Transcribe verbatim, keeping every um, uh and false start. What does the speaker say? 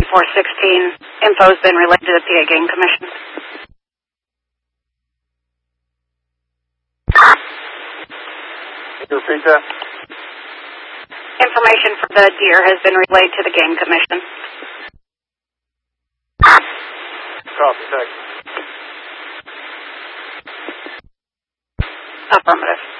twenty-four sixteen. Info has been relayed to the P A Game Commission. Can you repeat that? Information from the deer has been relayed to the Game Commission. Copy, thanks. Affirmative.